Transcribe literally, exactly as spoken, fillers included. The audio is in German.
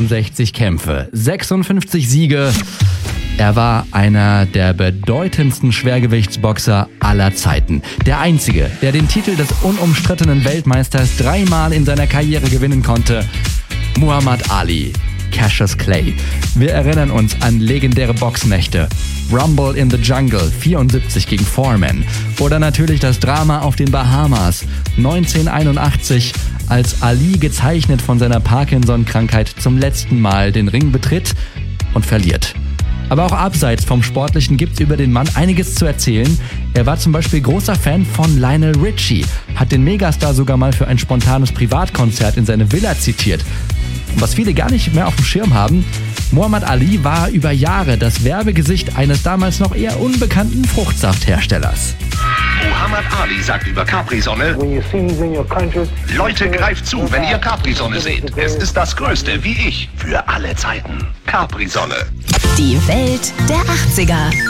vierundsechzig Kämpfe, sechsundfünfzig Siege. Er war einer der bedeutendsten Schwergewichtsboxer aller Zeiten. Der einzige, der den Titel des unumstrittenen Weltmeisters dreimal in seiner Karriere gewinnen konnte. Muhammad Ali, Cassius Clay. Wir erinnern uns an legendäre Boxnächte. Rumble in the Jungle, vierundsiebzig gegen Foreman. Oder natürlich das Drama auf den Bahamas, neunzehnhunderteinundachtzig, als Ali gezeichnet von seiner Parkinson-Krankheit zum letzten Mal den Ring betritt und verliert. Aber auch abseits vom Sportlichen gibt's über den Mann einiges zu erzählen. Er war zum Beispiel großer Fan von Lionel Richie, hat den Megastar sogar mal für ein spontanes Privatkonzert in seine Villa zitiert. Und was viele gar nicht mehr auf dem Schirm haben, Muhammad Ali war über Jahre das Werbegesicht eines damals noch eher unbekannten Fruchtsaftherstellers. Muhammad Ali sagt über Capri-Sonne: Leute, greift zu, wenn ihr Capri-Sonne seht. Es ist das Größte, wie ich, für alle Zeiten. Capri-Sonne. Die Welt der achtziger.